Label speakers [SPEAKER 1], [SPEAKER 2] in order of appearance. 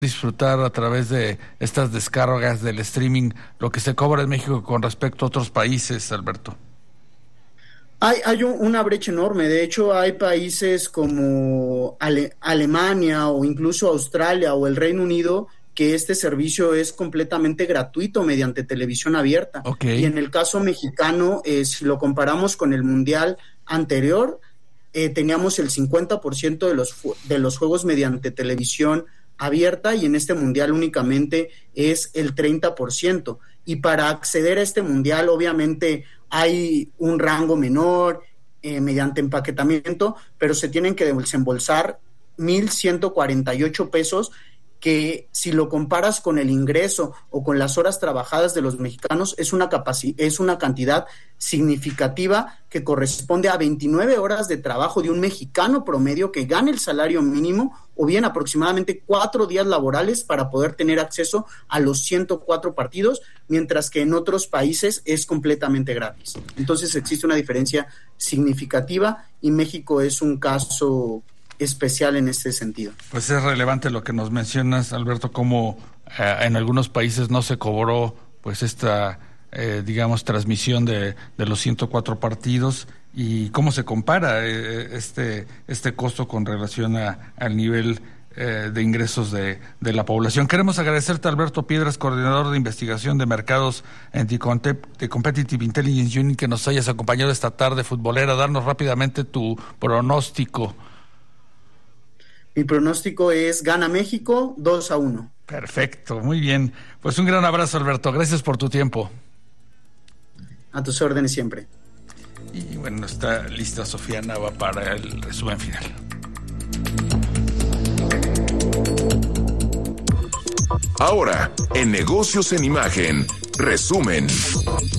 [SPEAKER 1] disfrutar a través de estas descargas del streaming lo que se cobra en México con respecto a otros países, Alberto?
[SPEAKER 2] Hay una brecha enorme. De hecho, hay países como Alemania o incluso Australia o el Reino Unido que este servicio es completamente gratuito mediante televisión abierta.
[SPEAKER 1] Okay.
[SPEAKER 2] Y en el caso mexicano, si lo comparamos con el Mundial anterior, teníamos el 50% de los juegos mediante televisión abierta, y en este Mundial únicamente es el 30%. Y para acceder a este Mundial, obviamente, hay un rango menor mediante empaquetamiento, pero se tienen que desembolsar 1,148 pesos, que si lo comparas con el ingreso o con las horas trabajadas de los mexicanos, es una cantidad significativa que corresponde a 29 horas de trabajo de un mexicano promedio que gana el salario mínimo, o bien aproximadamente 4 días laborales para poder tener acceso a los 104 partidos, mientras que en otros países es completamente gratis. Entonces existe una diferencia significativa y México es un caso especial en este sentido.
[SPEAKER 1] Pues es relevante lo que nos mencionas, Alberto, como en algunos países no se cobró pues esta transmisión de los 104 partidos, y cómo se compara este costo con relación al nivel de ingresos de la población. Queremos agradecerte, Alberto Piedras, coordinador de investigación de mercados de Competitive Intelligence Unit, que nos hayas acompañado esta tarde futbolera. Darnos rápidamente tu pronóstico.
[SPEAKER 2] Mi pronóstico es gana México 2-1.
[SPEAKER 1] Perfecto, muy bien. Pues un gran abrazo, Alberto. Gracias por tu tiempo.
[SPEAKER 2] A tus órdenes siempre.
[SPEAKER 1] Y bueno, está lista Sofía Nava para el resumen final.
[SPEAKER 3] Ahora, en Negocios en Imagen, resumen.